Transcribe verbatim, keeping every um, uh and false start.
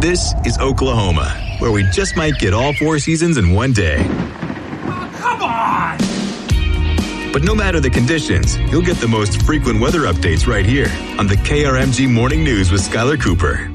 This is Oklahoma, where we just might get all four seasons in one day. Oh, come on! But no matter the conditions, you'll get the most frequent weather updates right here on the K R M G Morning News with Skylar Cooper.